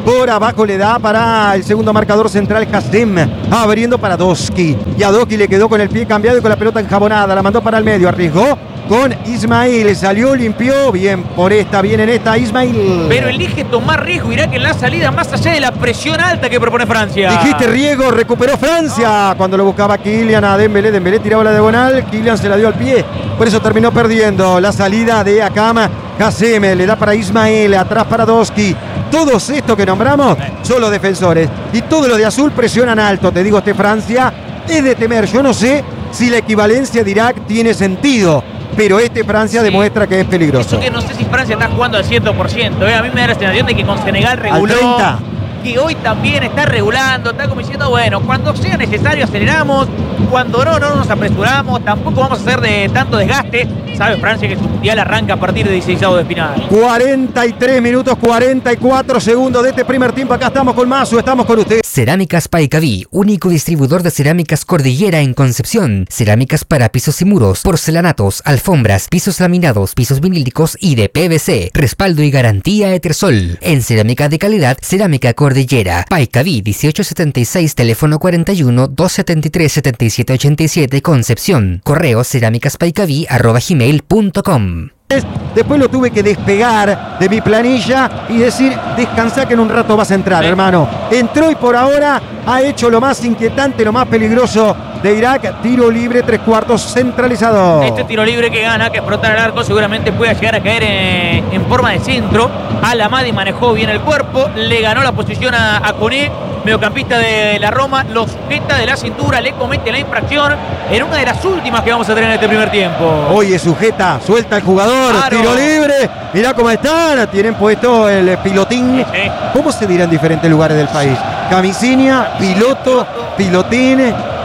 Por abajo le da para el segundo marcador central Kasem, abriendo para Doski. Y a Doski le quedó con el pie cambiado y con la pelota enjabonada. La mandó para el medio, arriesgó con Ismail, salió, limpió, bien por esta, bien en esta Ismail. Pero elige tomar riesgo Irak en la salida, más allá de la presión alta que propone Francia. Dijiste riesgo, recuperó Francia. Cuando lo buscaba Kylian a Dembélé, Dembélé tiraba la diagonal, Kylian se la dio al pie, por eso terminó perdiendo. La salida de Akam, Kasem, le da para Ismail, atrás para Doski. Todos estos que nombramos son los defensores. Y todos los de azul presionan alto. Te digo, este Francia es de temer. Yo no sé si la equivalencia de Irak tiene sentido, pero este Francia sí demuestra que es peligroso. Eso que no sé si Francia está jugando al cien por ciento. ¿eh? A mí me da la sensación de que con Senegal reguló. Al treinta. Que hoy también está regulando, está como diciendo, bueno, cuando sea necesario aceleramos, cuando no, no nos apresuramos, tampoco vamos a hacer de tanto desgaste. Sabe Francia que su mundial arranca a partir de dieciséis de final. cuarenta y tres minutos, cuarenta y cuatro segundos de este primer tiempo. Acá estamos con Masu, estamos con usted. Cerámicas Paicaví, único distribuidor de cerámicas Cordillera en Concepción. Cerámicas para pisos y muros, porcelanatos, alfombras, pisos laminados, pisos vinílicos y de P V C. Respaldo y garantía Etersol. En cerámica de calidad, Cerámica Cordillera. Paicaví dieciocho setenta y seis, teléfono cuarenta y uno, doscientos setenta y tres, setenta y siete ochenta y siete, Concepción. Correo cerámicaspaicaví arroba gmail punto com. Después lo tuve que despegar de mi planilla y decir, descansá que en un rato vas a entrar, sí, hermano. Entró y por ahora ha hecho lo más inquietante, lo más peligroso de Irak. Tiro libre, tres cuartos, centralizado. Este tiro libre que gana, que frota el arco, seguramente pueda llegar a caer en, en forma de centro. Al-Amadi manejó bien el cuerpo, le ganó la posición a, a Koné, mediocampista de la Roma, lo sujeta de la cintura, le comete la infracción en una de las últimas que vamos a tener en este primer tiempo. Oye, sujeta, suelta el jugador, claro. Tiro libre, mirá cómo están, tienen puesto el pilotín. Sí, sí. ¿Cómo se dirá en diferentes lugares del país? Camisinha, piloto, pilotín,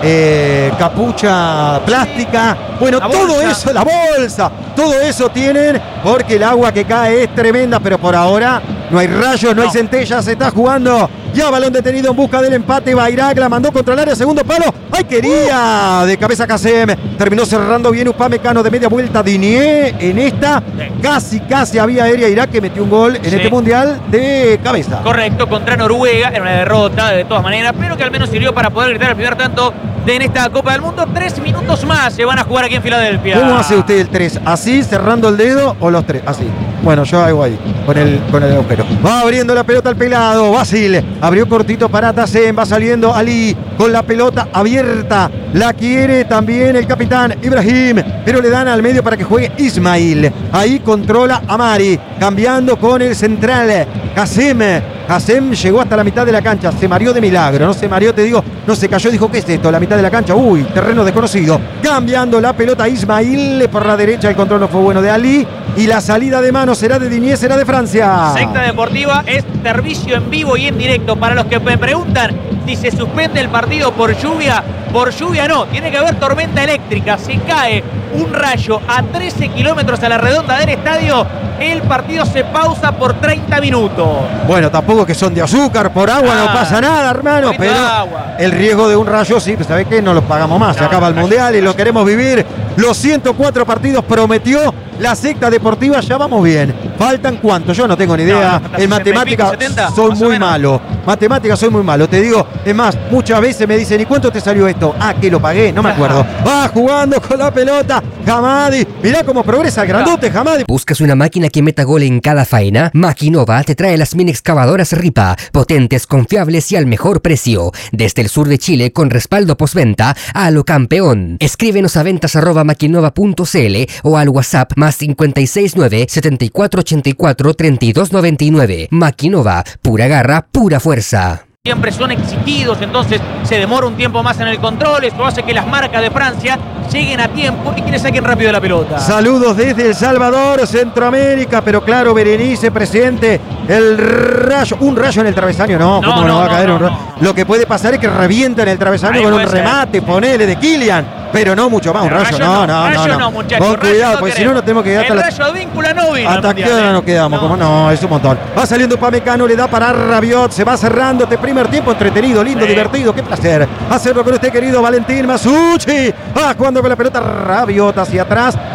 eh, capucha plástica, bueno, la todo bolsa. Eso, la bolsa, todo eso tienen, porque el agua que cae es tremenda, pero por ahora no hay rayos, no, no hay centellas, se está jugando. Ya balón detenido en busca del empate, va Irak, la mandó contra el área, segundo palo, ¡ay, quería! De cabeza Kasem, terminó cerrando bien Upamecano de media vuelta, Digne en esta, sí. casi, casi había aérea Irak que metió un gol en sí. este mundial de cabeza. Correcto, contra Noruega, era una derrota de todas maneras, pero que al menos sirvió para poder gritar el primer tanto de en esta Copa del Mundo. Tres minutos más se van a jugar aquí en Filadelfia. ¿Cómo hace usted el tres? ¿Así, cerrando el dedo o los tres? Así. Bueno, yo hago ahí, con el, con el agujero. Va abriendo la pelota al pelado, Basil. Abrió cortito para Tasem, va saliendo Ali con la pelota abierta. La quiere también el capitán Ibrahim, pero le dan al medio para que juegue Ismail. Ahí controla Amari, cambiando con el central. Kasem. Kasem llegó hasta la mitad de la cancha, se mareó de milagro, no se mareó, te digo, no se cayó, dijo, ¿qué es esto? La mitad de la cancha, uy, terreno desconocido. Cambiando la pelota Ismail por la derecha, el control no fue bueno de Ali. Y la salida de mano será de Digne, será de Francia. Secta Deportiva es servicio en vivo y en directo. Para los que me preguntan si se suspende el partido por lluvia, por lluvia no, tiene que haber tormenta eléctrica. Se cae un rayo a trece kilómetros a la redonda del estadio, el partido se pausa por treinta minutos. Bueno, tampoco que son de azúcar, por agua ah, no pasa nada, hermano, pero agua. El riesgo de un rayo, sí, pues ¿sabés qué? No lo pagamos más, no, se acaba el mundial y lo queremos vivir. Los ciento cuatro partidos prometió la secta deportiva, ya vamos bien. ¿Faltan cuánto? Yo no tengo ni idea. No, en matemáticas soy muy malo. Matemáticas soy muy malo. Te digo, es más, muchas veces me dicen, ¿y cuánto te salió esto? Ah, que lo pagué, no me acuerdo. Va jugando con la pelota Hamadi. Mirá cómo progresa el grandote Hamadi. ¿Buscas una máquina que meta gol en cada faena? Maquinova te trae las mini excavadoras Ripa, potentes, confiables y al mejor precio. Desde el sur de Chile, con respaldo postventa a lo campeón. Escríbenos a ventas arroba maquinova punto cl o al WhatsApp más cincuenta y seis nueve, setenta y cuatro ochenta y cuatro, treinta y dos noventa y nueve. Maquinova, pura garra, pura fuerza. Siempre son exigidos, entonces se demora un tiempo más en el control. Esto hace que las marcas de Francia lleguen a tiempo y que le saquen rápido la pelota. Saludos desde El Salvador, Centroamérica, pero claro, Berenice, presidente, el rayo, un rayo en el travesaño, no, ¿cómo no, no va a caer no, un rayo? No. Lo que puede pasar es que revienta en el travesaño ahí con un remate, ser. Ponele de Kylian. Pero no mucho más, un rayo, rayo no, no, rayo no, no. no muchachos, con cuidado, porque si no nos tenemos que quedar hasta el rayo víncula no vino. Hasta que ahora nos quedamos, no. Como no, es un montón. Va saliendo Upamecano, le da para Rabiot, se va cerrando este primer tiempo entretenido, lindo, sí. divertido, qué placer hacerlo con usted, querido Valentín Masucci. Va jugando con la pelota Rabiot hacia atrás,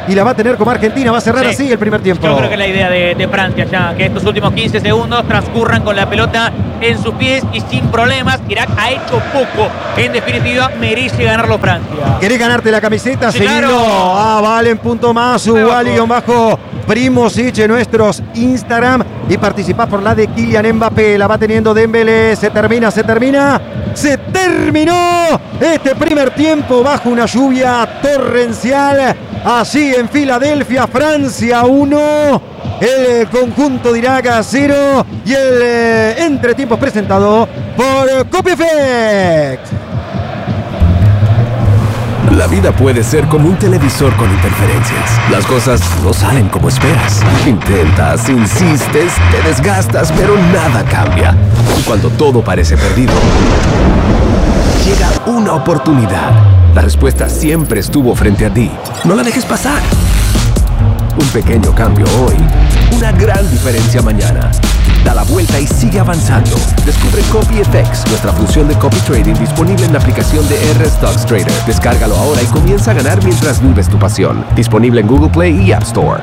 y la va a tener como Argentina. Va a cerrar sí. así el primer tiempo. Yo creo que la idea de, de Francia ya, que estos últimos quince segundos transcurran con la pelota en sus pies y sin problemas. Irak ha hecho poco. En definitiva, merece ganarlo Francia. ¿Querés ganarte la camiseta? Sí, Seguilo. Claro. Ah, valen punto más. Wally-bajo Primosic en nuestros Instagram. Y participás por la de Kylian Mbappé. La va teniendo Dembélé. Se termina, se termina. Se terminó este primer tiempo bajo una lluvia torrencial. Así en Filadelfia, Francia uno. El conjunto de Irak a cero. Y el eh, entretiempo presentado por Copyfx. La vida puede ser como un televisor con interferencias. Las cosas no salen como esperas. Intentas, insistes, te desgastas, pero nada cambia. Y cuando todo parece perdido, llega una oportunidad. La respuesta siempre estuvo frente a ti. No la dejes pasar. Un pequeño cambio hoy, una gran diferencia mañana. Da la vuelta y sigue avanzando. Descubre Copyfx, nuestra función de copy trading disponible en la aplicación de R Stocks Trader. Descárgalo ahora y comienza a ganar mientras vives tu pasión. Disponible en Google Play y App Store.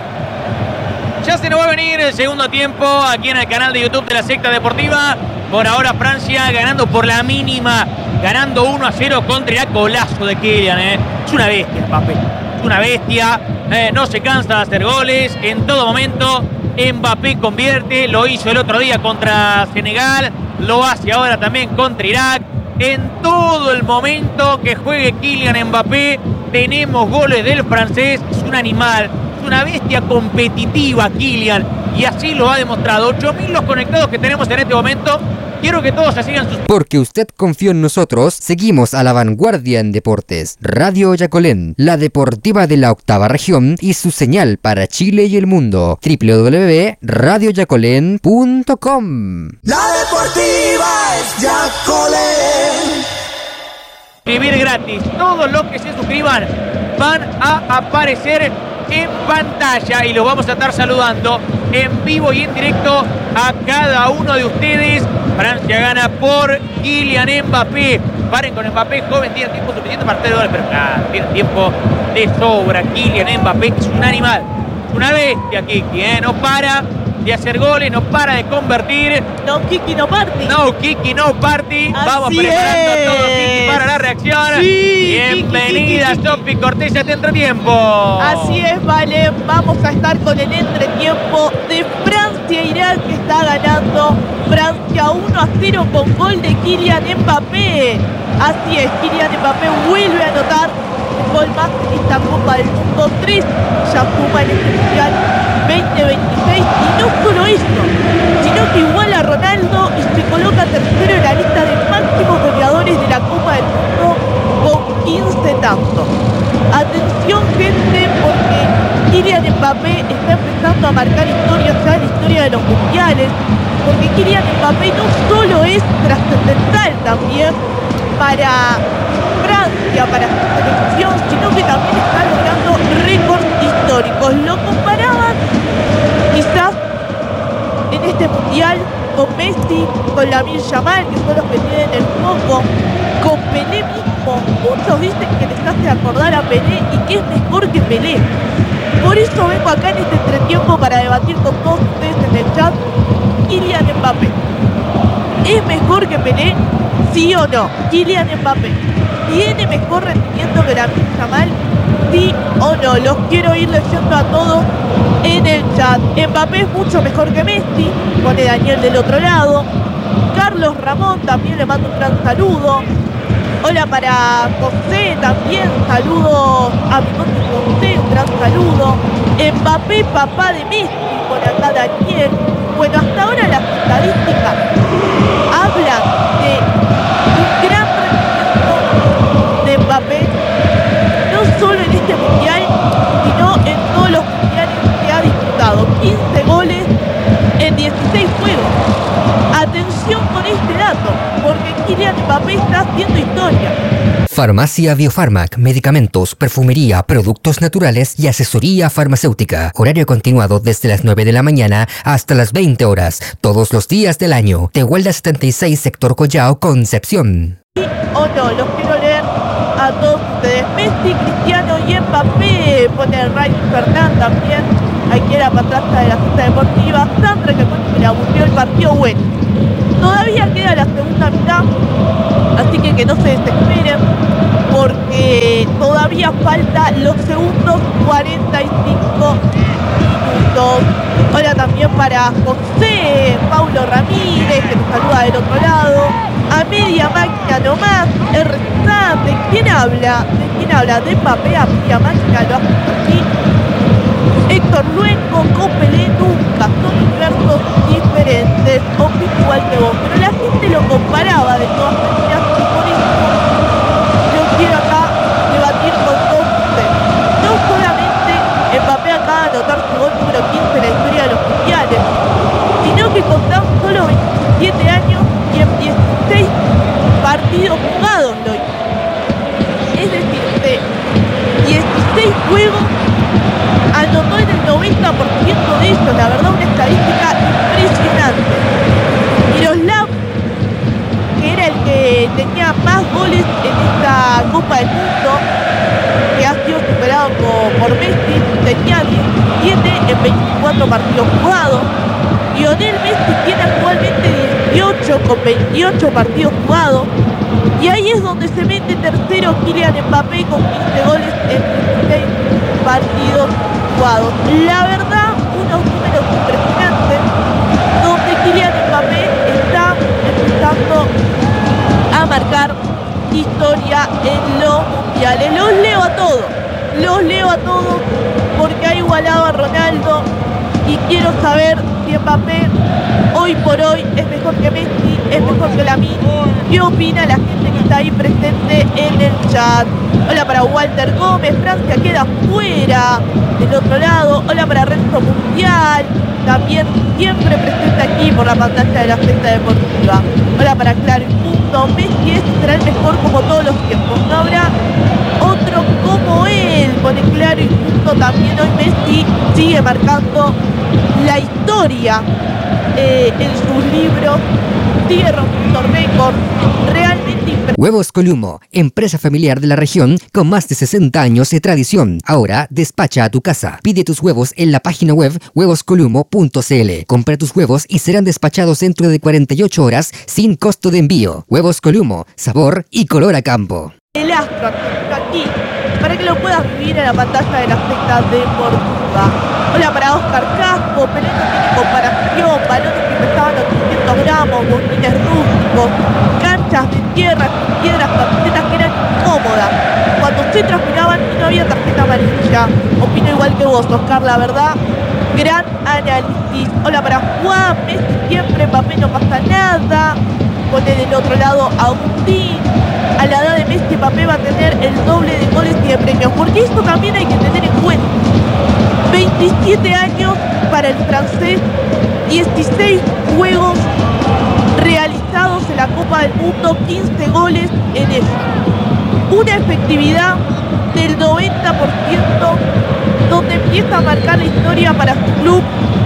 Ya se nos va a venir el segundo tiempo aquí en el canal de YouTube de la Secta Deportiva. Por ahora Francia ganando por la mínima, ganando uno a cero contra Irak. Golazo de Kylian, ¿eh? Es una bestia, Mbappé. Es una bestia. Eh, no se cansa de hacer goles en todo momento. Mbappé convierte, lo hizo el otro día contra Senegal, lo hace ahora también contra Irak. En todo el momento que juegue Kylian Mbappé tenemos goles del francés. Es un animal, es una bestia competitiva Kylian, y así lo ha demostrado. ocho mil los conectados que tenemos en este momento. Quiero que todos se sigan sus... Porque usted confió en nosotros, seguimos a la vanguardia en deportes. Radio Yacolén, la deportiva de la octava región y su señal para Chile y el mundo. doble u doble u doble punto radio yacolén punto com. La deportiva es Yacolén. Suscribir gratis. Todos los que se suscriban van a aparecer en pantalla y los vamos a estar saludando en vivo y en directo a cada uno de ustedes. Francia gana por Kylian Mbappé. Paren con Mbappé, joven, tiene tiempo suficiente para hacer goles, pero claro, tiene tiempo de sobra. Kylian Mbappé es un animal, es una bestia, Kiki, ¿eh? No para de hacer goles, no para de convertir. No, Kiki, no party. No, Kiki, no party. Así Vamos preparando es. todo, Kiki, para la reacción. Sí, bienvenida, Kiki, Kiki, Sofi Cortés, a este entretiempo. Así es, vale. Vamos a estar con el entretiempo de Francia-Irak, que está ganando Francia uno a cero con gol de Kylian Mbappé. Así es, Kylian Mbappé vuelve a anotar un gol más en esta Copa del Mundo. tres ya suma en este Mundial veinte veintiséis. Y no solo eso, sino que iguala a Ronaldo y se coloca tercero en la lista de máximos goleadores de la Copa del Mundo con quince tantos. Atención, gente, porque Kylian Mbappé está empezando a marcar historia ya en la historia de los mundiales, porque Kylian Mbappé no solo es trascendental también para Francia, para su selección, sino que también está logrando récords históricos. Lo comparaban quizás en este mundial con Messi, con Lamine Yamal, que son los que tienen el foco, con Pelé mismo. Muchos dicen que les hace acordar a Pelé y que es mejor que Pelé. Por eso vengo acá en este entretiempo para debatir con todos ustedes en el chat. Kylian Mbappé, ¿es mejor que Pelé? ¿Sí o no? Kylian Mbappé, ¿tiene mejor rendimiento que Lamine Yamal? ¿Sí o no? Los quiero ir leyendo a todos en el chat. Mbappé es mucho mejor que Messi, pone Daniel del otro lado. Carlos Ramón también le mando un gran saludo. Hola para José también, saludos a mi José, un gran saludo. Mbappé, papá de Messi, pone acá Daniel. Bueno, hasta ahora las estadísticas hablan de un gran rendimiento de Mbappé, no solo en este mundial, sino en todos los mundiales que ha disputado. quince goles en dieciséis juegos. Atención con este dato, porque Kylian Mbappé está haciendo historia. Farmacia Biofarmac, medicamentos, perfumería, productos naturales y asesoría farmacéutica. Horario continuado desde las nueve de la mañana hasta las veinte horas, todos los días del año. Tehuelda setenta y seis, sector Collao, Concepción. ¿Sí o no? Los quiero leer a todos ustedes. Messi, Cristiano y Mbappé. Pone el Ray Fernández también. Aquí en la pantalla de la Fiesta Deportiva. Sandra que pone que le aburrió el partido. Bueno, todavía queda la segunda mitad, así que que no se desesperen, porque todavía falta los segundos cuarenta y cinco minutos. Hola también para José Paulo Ramírez, que nos saluda del otro lado. A media máquina nomás, el restante. ¿Quién habla? ¿De quién habla? De Mbappé a media máquina, lo hace aquí. Héctor Luengo, Copelé, nunca son universos diferentes, opino igual que vos, pero la gente lo comparaba de todas maneras y por eso yo quiero acá debatir con todos ustedes. No solamente Mbappé acaba de anotar su gol número quince en la historia de los mundiales, sino que con tan solo veintisiete años y en dieciséis partidos jugados lo hizo. Es decir, de dieciséis juegos anotó en el noventa por ciento de ellos, la verdad una estadística impresionante. Miroslav, que era el que tenía más goles en esta Copa del Mundo, que ha sido superado por, por Messi, tenía diecisiete en veinticuatro partidos jugados. Lionel Messi tiene actualmente dieciocho con veintiocho partidos jugados. Y ahí es donde se mete tercero Kylian Mbappé con quince goles en dieciséis partidos jugados. La verdad, unos números impresionantes donde Kylian Mbappé está empezando a marcar historia en los mundiales. Los leo a todos, los leo a todos porque ha igualado a Ronaldo y quiero saber si Mbappé hoy por hoy es mejor que Messi, es mejor que Lamine. ¿Qué opina la gente que está ahí presente en el chat? Hola para Walter Gómez, Francia queda fuera. Del otro lado, hola para Renzo Mundial, también siempre presente aquí por la pantalla de la Fiesta Deportiva. Hola para Claro y Punto, Messi es, será el mejor como todos los tiempos, no habrá otro como él. Pone Claro y Punto, también hoy Messi sigue marcando la historia eh, en sus libros, sigue rompiendo récords, realmente impresionante. Huevos Columo, empresa familiar de la región con más de sesenta años de tradición. Ahora despacha a tu casa. Pide tus huevos en la página web huevos columo punto c l. Compra tus huevos y serán despachados dentro de cuarenta y ocho horas sin costo de envío. Huevos Columo, sabor y color a campo. El astro aquí, para que lo puedas vivir en la pantalla de la Fiesta Deportiva. Hola para Oscar Casco, pero no tiene comparación, balones que pesaban ochocientos gramos, botines rústicos, canchas de tierra, piedras, camisetas que eran incómodas, cuando se transpiraban y no había tarjeta amarilla. Opino igual que vos, Oscar, la verdad, gran análisis. Hola para Juan, Messi siempre, Mbappé no pasa nada. Pone del otro lado Agustín. A la edad de Messi, Mbappé va a tener el doble de goles y de premios, porque esto también hay que tener en cuenta. veintisiete años para el francés, dieciséis juegos realizados en la Copa del Mundo, quince goles en ellos. Una efectividad del noventa por ciento, donde empieza a marcar la historia para su club.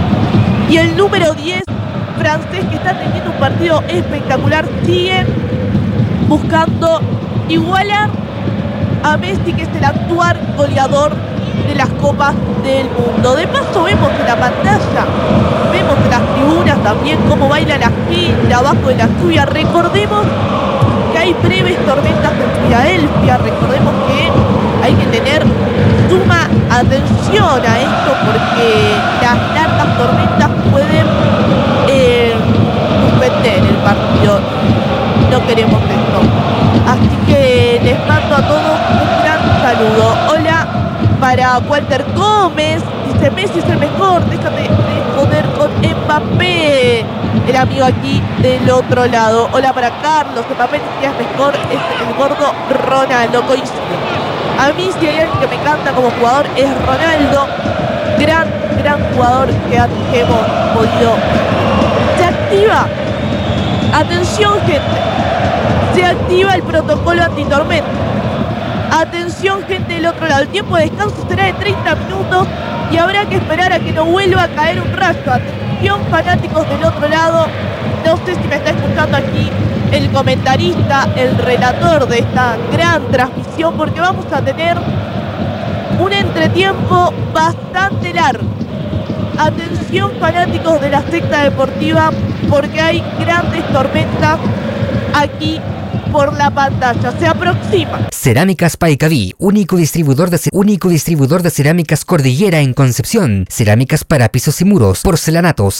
Y el número diez, francés, que está teniendo un partido espectacular, sigue buscando igualar a Messi, que es el actual goleador de las Copas del Mundo. De paso vemos en la pantalla, vemos en las tribunas también cómo baila la gente abajo de la lluvia. Recordemos que hay breves tormentas en Filadelfia, recordemos que hay que tener suma atención a esto porque las largas tormentas pueden eh, suspender el partido. No queremos esto. Así que les mando a todos un gran saludo. Hola para Walter Gómez, dice Messi es el mejor, déjate de joder con Mbappé, el amigo aquí del otro lado. Hola para Carlos, Mbappé es mejor, es el gordo Ronaldo, coincide. A mí si hay alguien que me encanta como jugador es Ronaldo, gran, gran jugador que, que hemos podido. Se activa, atención gente, se activa el protocolo antitormenta. Atención gente del otro lado, el tiempo de descanso será de treinta minutos y habrá que esperar a que no vuelva a caer un rayo. Atención fanáticos del otro lado, no sé si me está escuchando aquí el comentarista, el relator de esta gran transmisión, porque vamos a tener un entretiempo bastante largo. Atención, fanáticos de la secta deportiva, porque hay grandes tormentas aquí por la pantalla. Se aproxima. Cerámicas Paicaví, único distribuidor de único distribuidor de cerámicas Cordillera en Concepción. Cerámicas para pisos y muros, porcelanatos,